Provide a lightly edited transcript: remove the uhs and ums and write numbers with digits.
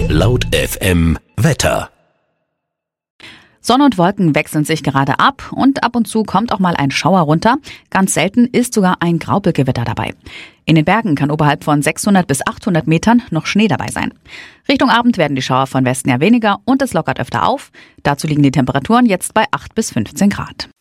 Laut FM Wetter. Sonne und Wolken wechseln sich gerade ab und ab und zu kommt auch mal ein Schauer runter. Ganz selten ist sogar ein Graupelgewitter dabei. In den Bergen kann oberhalb von 600 bis 800 Metern noch Schnee dabei sein. Richtung Abend werden die Schauer von Westen ja weniger und es lockert öfter auf. Dazu liegen die Temperaturen jetzt bei 8 bis 15 Grad.